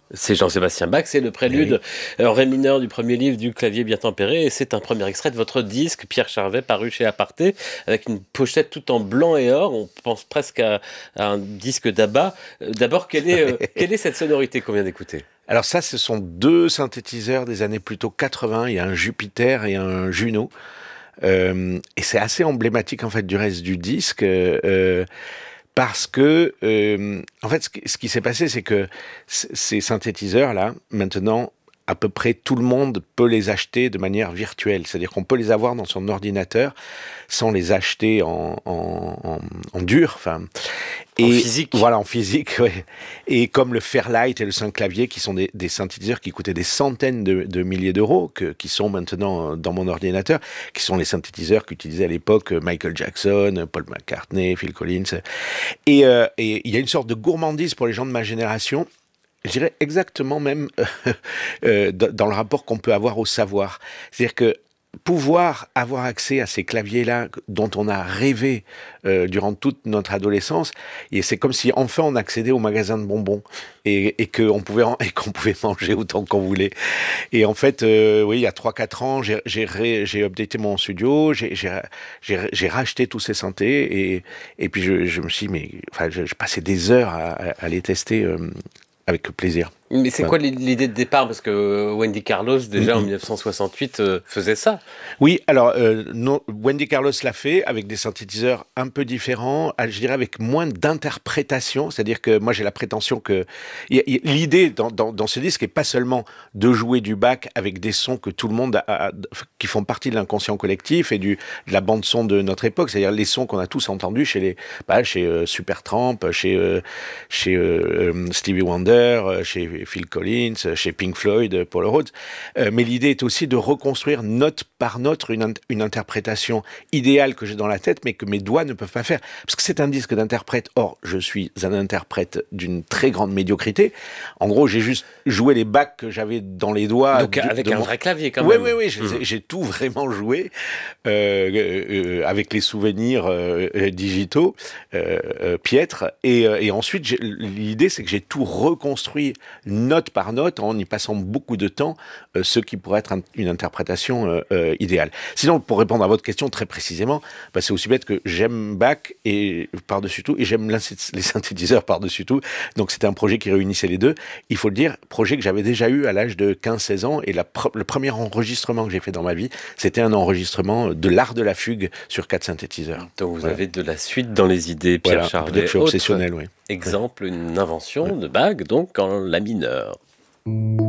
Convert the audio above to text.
C'est Jean-Sébastien Bach, c'est le prélude en ré mineur du premier livre du clavier bien tempéré, et c'est un premier extrait de votre disque, Pierre Charvet, paru chez Aparté, avec une pochette tout en blanc et or. On pense presque à un disque d'ABBA. D'abord, quelle est cette sonorité qu'on vient d'écouter? Alors ça, ce sont deux synthétiseurs des années plutôt 80. Il y a un Jupiter et un Juno. Et c'est assez emblématique en fait du reste du disque. Parce que, en fait, ce qui s'est passé, c'est que ces synthétiseurs-là, maintenant, à peu près tout le monde peut les acheter de manière virtuelle. C'est-à-dire qu'on peut les avoir dans son ordinateur sans les acheter en dur. Enfin, En et physique. voilà, en physique, ouais. Et comme le Fairlight et le Synclavier, qui sont des synthétiseurs qui coûtaient des centaines de milliers d'euros, qui sont maintenant dans mon ordinateur, qui sont les synthétiseurs qu'utilisaient à l'époque Michael Jackson, Paul McCartney, Phil Collins. Et il y a une sorte de gourmandise pour les gens de ma génération. Je dirais exactement même dans le rapport qu'on peut avoir au savoir. C'est-à-dire que pouvoir avoir accès à ces claviers-là dont on a rêvé durant toute notre adolescence, et c'est comme si enfin on accédait au magasin de bonbons et qu'on pouvait manger autant qu'on voulait. Et en fait, oui, il y a 3-4 ans, j'ai updaté mon studio, j'ai racheté tous ces synthés et puis je me suis dit, mais enfin, je passais des heures à les tester avec plaisir. Mais c'est Ouais. quoi l'idée de départ? Parce que Wendy Carlos, déjà en 1968, faisait ça. Oui, alors non, Wendy Carlos l'a fait avec des synthétiseurs un peu différents, je dirais avec moins d'interprétation. C'est-à-dire que moi j'ai la prétention que l'idée dans ce disque est pas seulement de jouer du Bach avec des sons que tout le monde qui font partie de l'inconscient collectif et de la bande son de notre époque, c'est-à-dire les sons qu'on a tous entendus chez Supertramp, chez Stevie Wonder, chez Phil Collins, chez Pink Floyd, Paul Rhodes. Mais l'idée est aussi de reconstruire note par note une interprétation idéale que j'ai dans la tête, mais que mes doigts ne peuvent pas faire. Parce que c'est un disque d'interprète. Or, je suis un interprète d'une très grande médiocrité. En gros, j'ai juste joué les bacs que j'avais dans les doigts. Donc avec un vrai clavier quand Oui, même. oui, oui, j'ai tout vraiment joué avec les souvenirs digitaux, piètres. Et ensuite, l'idée, c'est que j'ai tout reconstruit note par note en y passant beaucoup de temps, ce qui pourrait être une interprétation idéale. Sinon, pour répondre à votre question très précisément, bah, c'est aussi bête que j'aime Bach et par-dessus tout, et j'aime les synthétiseurs par-dessus tout. Donc c'était un projet qui réunissait les deux. Il faut le dire, projet que j'avais déjà eu à l'âge de 15-16 ans, et le premier enregistrement que j'ai fait dans ma vie, c'était un enregistrement de l'art de la fugue sur 4 synthétiseurs. Donc vous Voilà. avez de la suite dans les idées, Pierre Voilà, on peut dire Charvet. que je suis Autre obsessionnel, oui. exemple, une invention de Bach, donc en la mineur.